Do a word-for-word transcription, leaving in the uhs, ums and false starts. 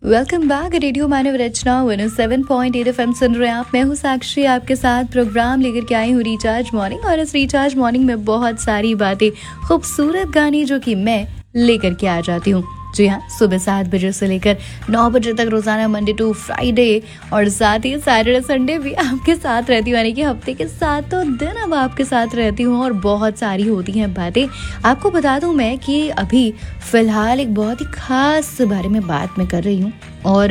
Welcome back radio मानव रचना one O seven point eight F M सुन रहे हैं आप। मैं हूँ साक्षी, आपके साथ प्रोग्राम लेकर के आई हूँ रिचार्ज मॉर्निंग। और इस रिचार्ज मॉर्निंग में बहुत सारी बातें, खूबसूरत गाने जो कि मैं लेकर के आ जाती हूँ। जी हाँ, सुबह सात बजे से लेकर नौ बजे तक रोजाना मंडे टू फ्राइडे और साथ ही सैटरडे संडे भी आपके साथ रहती हूँ, यानी कि हफ्ते के सातों दिन अब आपके साथ रहती हूँ। और बहुत सारी होती हैं बातें। आपको बता दूं मैं कि अभी फिलहाल एक बहुत ही खास बारे में बात मैं कर रही हूँ और